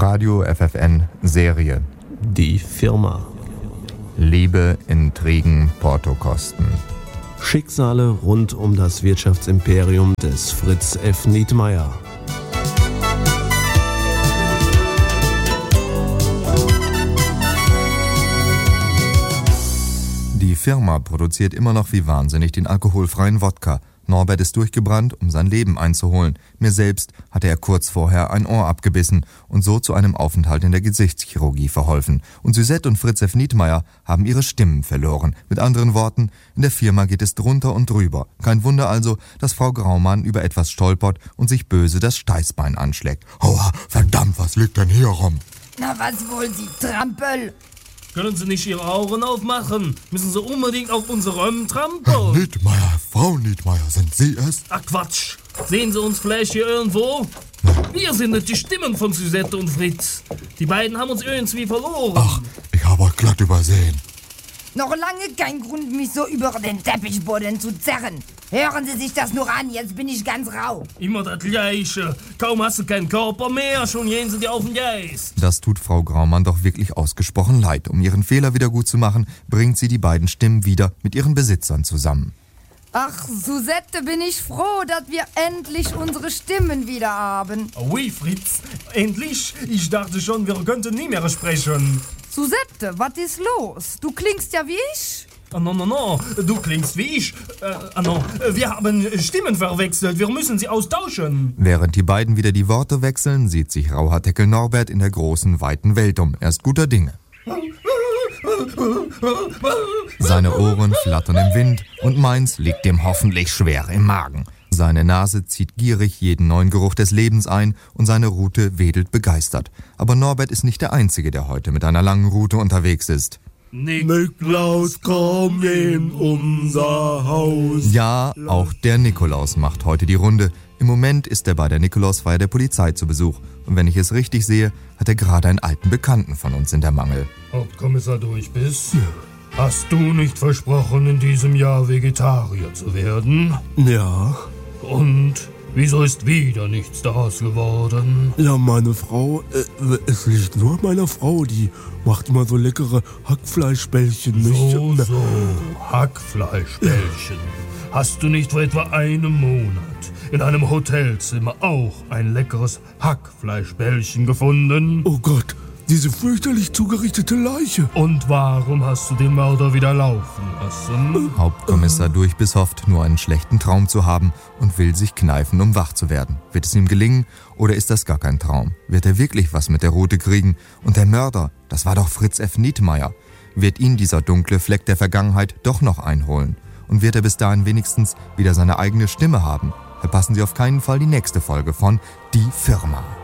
Radio FFN Serie. Die Firma. Liebe, Intrigen, Portokosten. Schicksale rund um das Wirtschaftsimperium des Fritz F. Nietmeyer. Die Firma produziert immer noch wie wahnsinnig den alkoholfreien Wodka. Norbert ist durchgebrannt, um sein Leben einzuholen. Mir selbst hatte er kurz vorher ein Ohr abgebissen und so zu einem Aufenthalt in der Gesichtschirurgie verholfen. Und Suzette und Fritz F. Nietmeyer haben ihre Stimmen verloren. Mit anderen Worten, in der Firma geht es drunter und drüber. Kein Wunder also, dass Frau Graumann über etwas stolpert und sich böse das Steißbein anschlägt. Aua, verdammt, was liegt denn hier rum? Na, was wollen Sie, Trampel? Können Sie nicht Ihre Augen aufmachen? Müssen Sie unbedingt auf unsere Herr trampeln? Nietmeyer, Frau Nietmeyer, sind Sie es? Ach Quatsch. Sehen Sie uns vielleicht hier irgendwo? Wir sind nicht die Stimmen von Suzette und Fritz. Die beiden haben uns irgendwie verloren. Ach, ich habe euch glatt übersehen. Noch lange kein Grund, mich so über den Teppichboden zu zerren. Hören Sie sich das nur an, jetzt bin ich ganz rau. Immer das Gleiche. Kaum hast du keinen Körper mehr, schon gehen sie dir auf den Geist. Das tut Frau Graumann doch wirklich ausgesprochen leid. Um ihren Fehler wieder gut zu machen, bringt sie die beiden Stimmen wieder mit ihren Besitzern zusammen. Ach, Suzette, bin ich froh, dass wir endlich unsere Stimmen wieder haben. Oui, Fritz. Endlich. Ich dachte schon, wir könnten nie mehr sprechen. Suzette, was ist los? Du klingst ja wie ich. No. Du klingst wie ich. Wir haben Stimmen verwechselt. Wir müssen sie austauschen. Während die beiden wieder die Worte wechseln, sieht sich Rauhaardeckel Norbert in der großen, weiten Welt um. Er ist guter Dinge. Seine Ohren flattern im Wind und meins liegt ihm hoffentlich schwer im Magen. Seine Nase zieht gierig jeden neuen Geruch des Lebens ein und seine Rute wedelt begeistert. Aber Norbert ist nicht der Einzige, der heute mit einer langen Rute unterwegs ist. Niklaus, komm in unser Haus. Ja, auch der Nikolaus macht heute die Runde. Im Moment ist er bei der Nikolausfeier der Polizei zu Besuch. Und wenn ich es richtig sehe, hat er gerade einen alten Bekannten von uns in der Mangel. Hauptkommissar Durchbiss, hast du nicht versprochen, in diesem Jahr Vegetarier zu werden? Ja. Und wieso ist wieder nichts daraus geworden? Ja, meine Frau, es liegt nur an meiner Frau, die macht immer so leckere Hackfleischbällchen. So, Hackfleischbällchen. Hast du nicht vor etwa einem Monat in einem Hotelzimmer auch ein leckeres Hackfleischbällchen gefunden? Oh Gott, diese fürchterlich zugerichtete Leiche. Und warum hast du den Mörder wieder laufen lassen? Hauptkommissar Durchbiss hofft, nur einen schlechten Traum zu haben und will sich kneifen, um wach zu werden. Wird es ihm gelingen oder ist das gar kein Traum? Wird er wirklich was mit der Rute kriegen? Und der Mörder, das war doch Fritz F. Nietmeyer. Wird ihn dieser dunkle Fleck der Vergangenheit doch noch einholen? Und wird er bis dahin wenigstens wieder seine eigene Stimme haben? Verpassen Sie auf keinen Fall die nächste Folge von Die Firma.